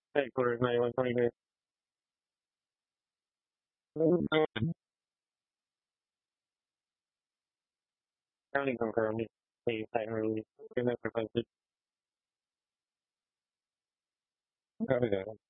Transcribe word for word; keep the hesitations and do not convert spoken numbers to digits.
Headquarters ninety-one twenty-three. County confirmed. Please, I release. Copy that.